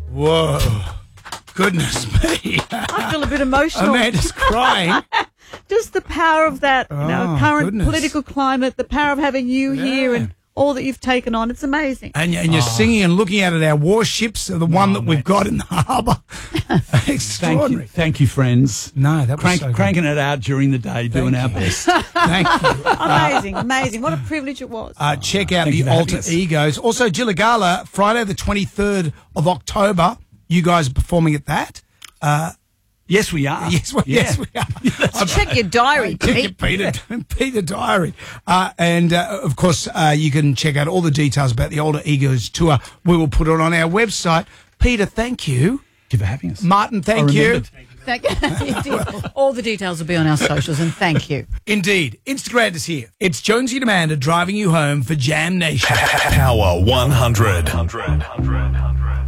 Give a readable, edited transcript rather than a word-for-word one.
Whoa. Goodness me. I feel a bit emotional. Amanda's crying. Just the power of that current political climate, the power of having you here and all that you've taken on. It's amazing. And you're singing and looking out at our warships, the one that we've got in the harbour. Extraordinary. Thank you, friends. No, that was so good. Cranking it out during the day, doing our best. Thank you. Amazing. What a privilege it was. Check out the Alter Egos. Also, Gilligala, Friday the 23rd of October. You guys are performing at that. Yes, we are. Yes, we are. Check your diary, Pete. Peter Diary. And, of course, you can check out all the details about the Alter Egos tour. We will put it on our website. Peter, thank you. Thank you for having us. Martin, thank you. All the details will be on our socials, and thank you. Indeed. Instagram is here. It's Jonesy and Amanda driving you home for Jam Nation. Power 100.